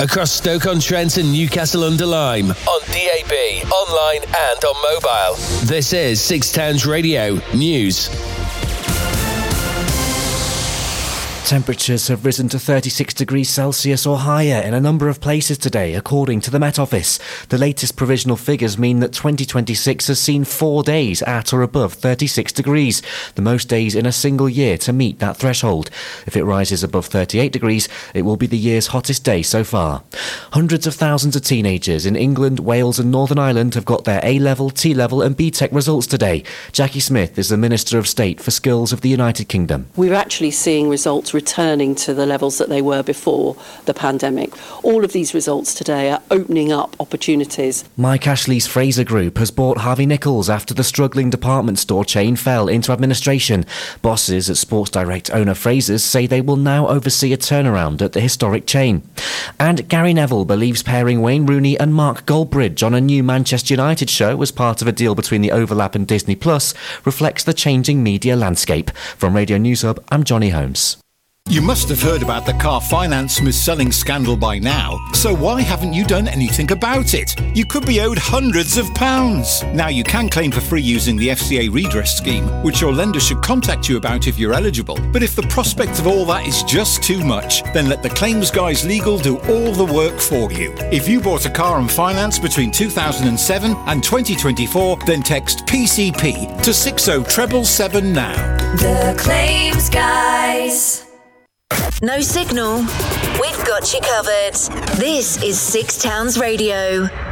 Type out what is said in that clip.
across Stoke-on-Trent and Newcastle-under-Lyme, on DAB, online and on mobile. This is Six Towns Radio News. Temperatures have risen to 36 degrees Celsius or higher in a number of places today, according to the Met Office. The latest provisional figures mean that 2026 has seen 4 days at or above 36 degrees, the most days in a single year to meet that threshold. If it rises above 38 degrees, it will be the year's hottest day so far. Hundreds of thousands of teenagers in England, Wales and Northern Ireland have got their A-level, T-level and BTEC results today. Jackie Smith is the Minister of State for Skills of the United Kingdom. We're actually seeing results returning to the levels that they were before the pandemic. All of these results today are opening up opportunities. Mike Ashley's Fraser Group has bought Harvey Nichols after the struggling department store chain fell into administration. Bosses at Sports Direct owner Fraser's say they will now oversee a turnaround at the historic chain. And Gary Neville believes pairing Wayne Rooney and Mark Goldbridge on a new Manchester United show as part of a deal between the Overlap and Disney Plus reflects the changing media landscape. From Radio News Hub, I'm Johnny Holmes. You must have heard about the car finance mis-selling scandal by now, so why haven't you done anything about it? You could be owed hundreds of pounds. Now you can claim for free using the FCA redress scheme, which your lender should contact you about if you're eligible. But if the prospect of all that is just too much, then let the Claims Guys Legal do all the work for you. If you bought a car on finance between 2007 and 2024, then text PCP to 60777 now. The Claims Guys. No signal? We've got you covered. This is Six Towns Radio.